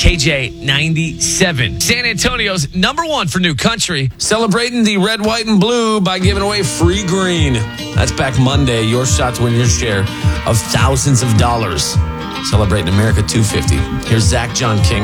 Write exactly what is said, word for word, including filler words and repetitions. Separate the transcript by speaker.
Speaker 1: K J ninety-seven. San Antonio's number one for new country. Celebrating the red, white, and blue by giving away free green. That's back Monday. Your shot to win your share of thousands of dollars. Celebrating America two fifty. Here's Zach John King.